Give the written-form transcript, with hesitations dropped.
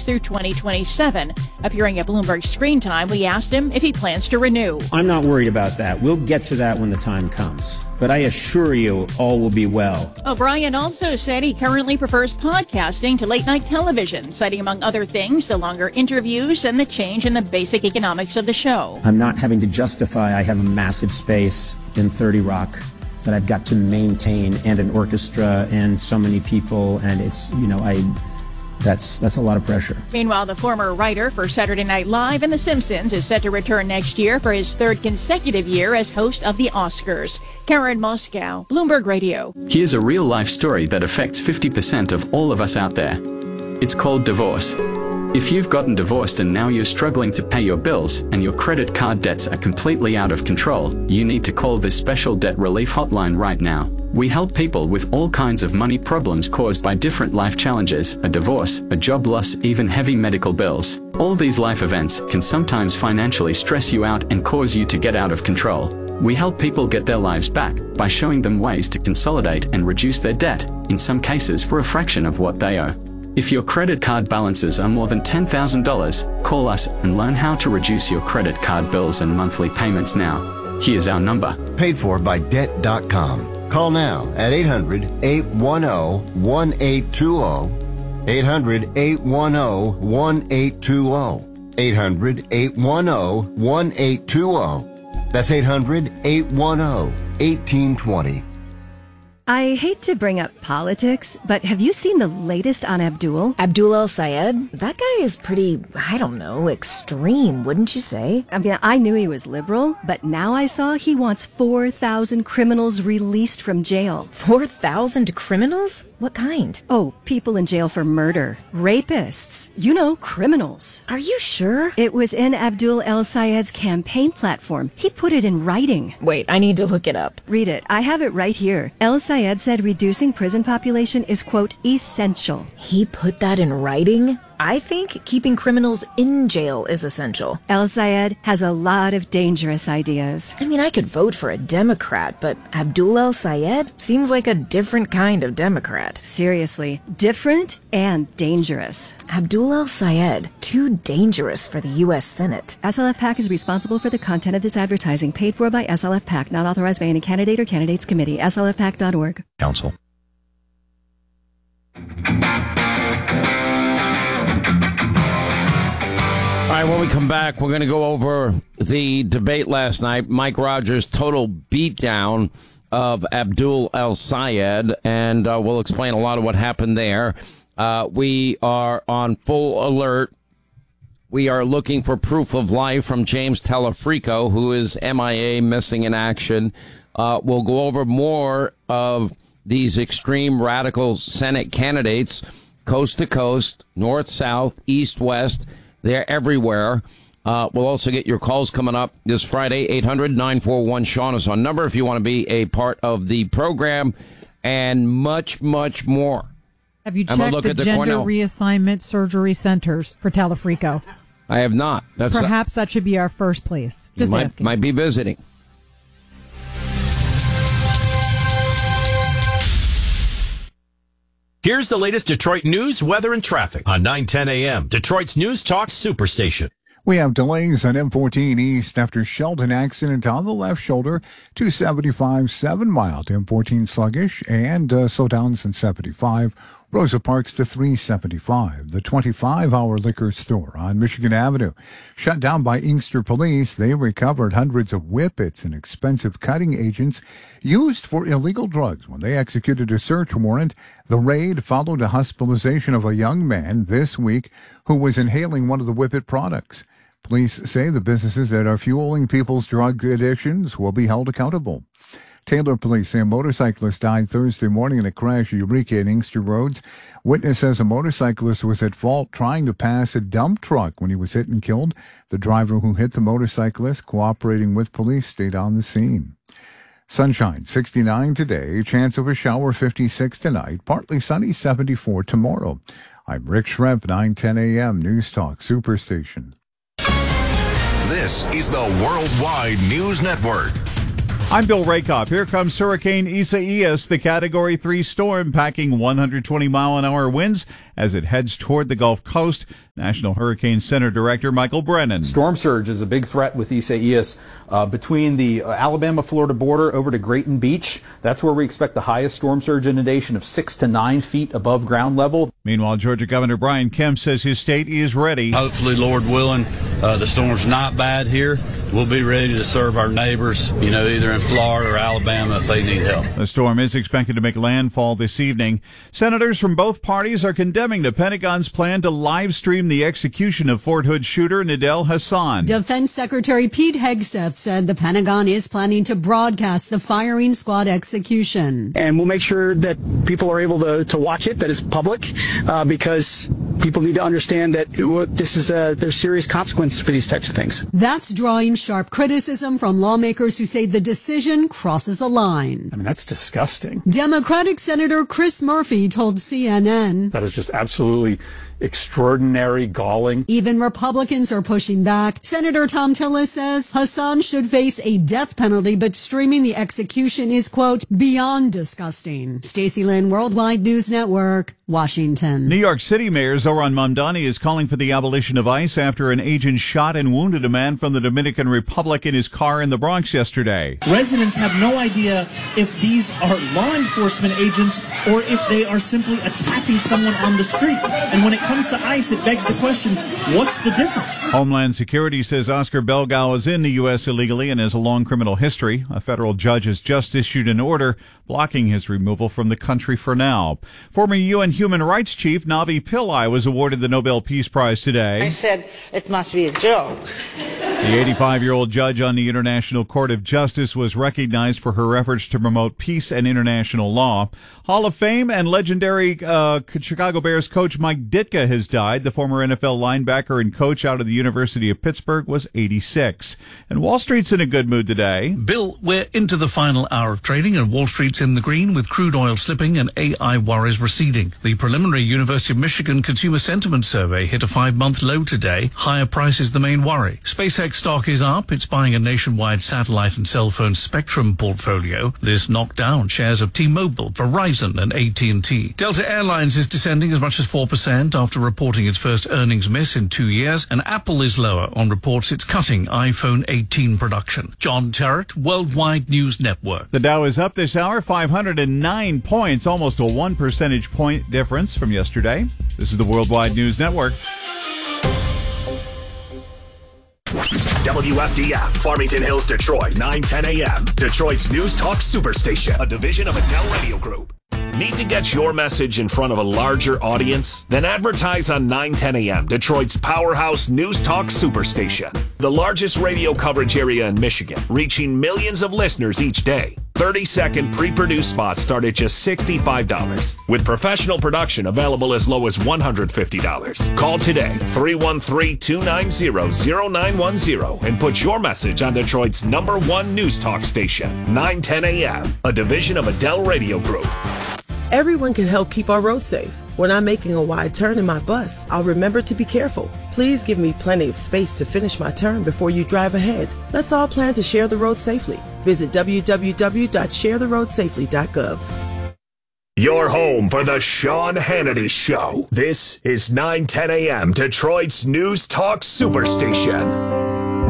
contracts through 2027. Appearing at Bloomberg Screen Time, we asked him if he plans to renew. I'm not worried about that. We'll get to that when the time comes. But I assure you, all will be well. O'Brien also said he currently prefers podcasting to late-night television, citing, among other things, the longer interviews and the change in the basic economics of the show. I'm not having to justify I have a massive space in 30 Rock that I've got to maintain, and an orchestra and so many people, and it's, that's a lot of pressure. Meanwhile, the former writer for Saturday Night Live and The Simpsons is set to return next year for his third consecutive year as host of the Oscars. Karen Moscow, Bloomberg Radio. Here's a real-life story that affects 50% of all of us out there. It's called divorce. If you've gotten divorced and now you're struggling to pay your bills and your credit card debts are completely out of control, you need to call this special debt relief hotline right now. We help people with all kinds of money problems caused by different life challenges, a divorce, a job loss, even heavy medical bills. All these life events can sometimes financially stress you out and cause you to get out of control. We help people get their lives back by showing them ways to consolidate and reduce their debt, in some cases for a fraction of what they owe. If your credit card balances are more than $10,000, call us and learn how to reduce your credit card bills and monthly payments now. Here's our number. Paid for by Debt.com. Call now at 800-810-1820. 800-810-1820. 800-810-1820. That's 800-810-1820. I hate to bring up politics, but have you seen the latest on Abdul? Abdul El-Sayed? That guy is pretty, extreme, wouldn't you say? I mean, I knew he was liberal, but now I saw he wants 4,000 criminals released from jail. 4,000 criminals? What kind? Oh, people in jail for murder. Rapists. Criminals. Are you sure? It was in Abdul El-Sayed's campaign platform. He put it in writing. Wait, I need to look it up. Read it. I have it right here. El-Sayed said reducing prison population is, quote, essential. He put that in writing? I think keeping criminals in jail is essential. El-Sayed has a lot of dangerous ideas. I mean, I could vote for a Democrat, but Abdul El-Sayed seems like a different kind of Democrat. Seriously, different and dangerous. Abdul El-Sayed, too dangerous for the U.S. Senate. SLF PAC is responsible for the content of this advertising, paid for by SLF PAC, not authorized by any candidate or candidates committee. SLFPAC.org. Council. All right, when we come back, we're going to go over the debate last night, Mike Rogers' total beatdown of Abdul El-Sayed, and we'll explain a lot of what happened there. We are on full alert. We are looking for proof of life from James Telefrico, who is MIA, missing in action. We'll go over more of these extreme radical Senate candidates, coast to coast, north, south, east, west. They're everywhere. We'll also get your calls coming up this Friday. 800-941-SEAN is on number if you want to be a part of the program, and much, much more. Have you checked the gender Cornell reassignment surgery centers for Telefrico? I have not. Perhaps that should be our first place. Just asking. Might be visiting. Here's the latest Detroit news, weather, and traffic on 9:10 a.m. Detroit's News Talk Superstation. We have delays on M14 East after Shelton accident on the left shoulder. 275, 7 mile to M14 sluggish, and slowdowns in 75. Rosa Parks to 375. The 25-hour liquor store on Michigan Avenue shut down by Inkster police. They recovered hundreds of whippets and expensive cutting agents used for illegal drugs when they executed a search warrant. The raid followed a hospitalization of a young man this week who was inhaling one of the whippet products. Police say the businesses that are fueling people's drug addictions will be held accountable. Taylor police say a motorcyclist died Thursday morning in a crash at Eureka and Inkster roads. Witness says a motorcyclist was at fault trying to pass a dump truck when he was hit and killed. The driver who hit the motorcyclist, cooperating with police, stayed on the scene. Sunshine, 69 today. Chance of a shower, 56 tonight. Partly sunny, 74 tomorrow. I'm Rick Schrempf, 9:10 a.m. News Talk Superstation. This is the Worldwide News Network. I'm Bill Rakoff. Here comes Hurricane Isaias, the Category 3 storm, packing 120-mile-an-hour winds as it heads toward the Gulf Coast. National Hurricane Center Director Michael Brennan. Storm surge is a big threat with Isaias between the Alabama-Florida border over to Grayton Beach. That's where we expect the highest storm surge inundation of 6 to 9 feet above ground level. Meanwhile, Georgia Governor Brian Kemp says his state is ready. Hopefully, Lord willing, the storm's not bad here. We'll be ready to serve our neighbors, either in Florida or Alabama if they need help. The storm is expected to make landfall this evening. Senators from both parties are condemning the Pentagon's plan to live stream the execution of Fort Hood shooter Nadel Hassan. Defense Secretary Pete Hegseth said the Pentagon is planning to broadcast the firing squad execution. And we'll make sure that people are able to watch it, that it's public, because people need to understand that there's serious consequences for these types of things. That's drawing sharp criticism from lawmakers who say the decision crosses a line. I mean, that's disgusting. Democratic Senator Chris Murphy told CNN, that is just absolutely extraordinary, galling. Even Republicans are pushing back. Senator Tom Tillis says Hassan should face a death penalty, but streaming the execution is, quote, beyond disgusting. Stacey Lynn, Worldwide News Network, Washington. New York City Mayor Zohran Mamdani is calling for the abolition of ICE after an agent shot and wounded a man from the Dominican Republic in his car in the Bronx yesterday. Residents have no idea if these are law enforcement agents or if they are simply attacking someone on the street. And when it comes to ICE, it begs the question, what's the difference? Homeland Security says Oscar Belgal is in the U.S. illegally and has a long criminal history. A federal judge has just issued an order blocking his removal from the country for now. Former UN Human Rights Chief Navi Pillai was awarded the Nobel Peace Prize today. I said it must be a joke. The 85-year-old judge on the International Court of Justice was recognized for her efforts to promote peace and international law. Hall of Fame and legendary Chicago Bears coach Mike Ditka has died. The former NFL linebacker and coach out of the University of Pittsburgh was 86. And Wall Street's in a good mood today. Bill, we're into the final hour of trading and Wall Street's in the green with crude oil slipping and AI worries receding. The preliminary University of Michigan Consumer Sentiment Survey hit a 5-month low today. Higher prices the main worry. SpaceX stock is up. It's buying a nationwide satellite and cell phone spectrum portfolio. This knocked down shares of T-Mobile, Verizon and AT&T. Delta Airlines is descending as much as 4% after reporting its first earnings miss in 2 years, and Apple is lower on reports it's cutting iPhone 18 production. John Terrett, Worldwide News Network. The Dow is up this hour, 509 points, almost a 1 percentage point difference from yesterday. This is the Worldwide News Network. WFDF, Farmington Hills, Detroit, 9:10 a.m. Detroit's News Talk Superstation, a division of Adele Radio Group. Need to get your message in front of a larger audience? Then advertise on 9:10 a.m., Detroit's powerhouse News Talk Superstation. The largest radio coverage area in Michigan, reaching millions of listeners each day. 30-second pre-produced spots start at just $65, with professional production available as low as $150. Call today, 313-290-0910, and put your message on Detroit's #1 News Talk station, 9:10 a.m., a division of Adele Radio Group. Everyone can help keep our roads safe. When I'm making a wide turn in my bus, I'll remember to be careful. Please give me plenty of space to finish my turn before you drive ahead. Let's all plan to share the road safely. Visit www.sharetheroadsafely.gov. Your home for the Sean Hannity Show. This is 9:10 a.m. Detroit's News Talk Superstation.